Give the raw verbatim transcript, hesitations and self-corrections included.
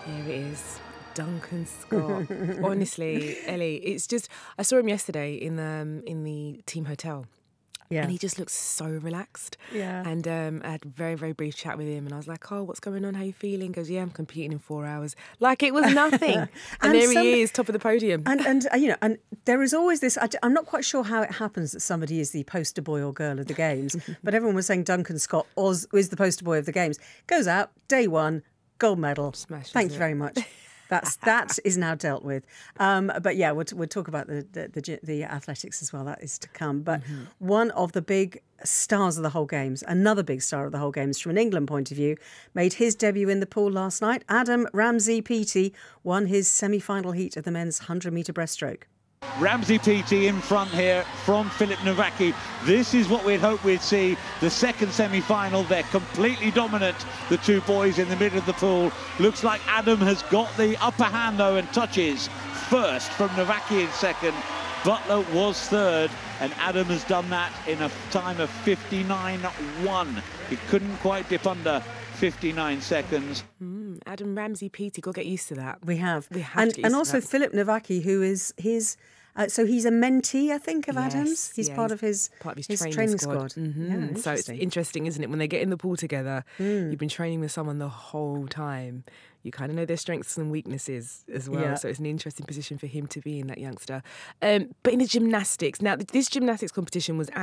Here it is. Duncan Scott. Honestly, Ellie, it's just, I saw him yesterday in the, um, in the team hotel. Yeah. And he just looks so relaxed. Yeah. And um, I had a very, very brief chat with him. And I was like, oh, what's going on? How you feeling? He goes, yeah, I'm competing in four hours. Like it was nothing. and, And there some- he is, top of the podium. And, and uh, you know, and there is always this, I, I'm not quite sure how it happens that somebody is the poster boy or girl of the games, but everyone was saying Duncan Scott was, is the poster boy of the games. Goes out, day one, gold medal. Smashes Thank you it. very much. That's that is now dealt with. Um, but yeah, we'll, we'll talk about the, the the the athletics as well. That is to come. But Mm-hmm. one of the big stars of the whole games, another big star of the whole games from an England point of view, made his debut in the pool last night. Adam Ramsey Peaty won his semi-final heat of the men's one hundred metre breaststroke. Ramsey Peaty in front here from Filip Nowacki. This is what we'd hoped we'd see. The second semi-final, they're completely dominant, the two boys in the middle of the pool. Looks like Adam has got the upper hand though and touches first from Nowacki in second. Butler was third and Adam has done that in a time of fifty-nine one. He couldn't quite dip under fifty-nine seconds. Mm, Adam Ramsey Peaty, got to get used to that. We have. We have and to get used and to also that. Filip Nowacki, who is his, uh, so he's a mentee, I think, of Yes, Adam's. He's yeah, part he's of his, part of his, his training, training squad. squad. Mhm. Yeah, So it's interesting. interesting, isn't it? When they get in the pool together, Mm. you've been training with someone the whole time. You kind of know their strengths and weaknesses as well. Yeah. So it's an interesting position for him to be in, that youngster. Um, but in the gymnastics, now this gymnastics competition was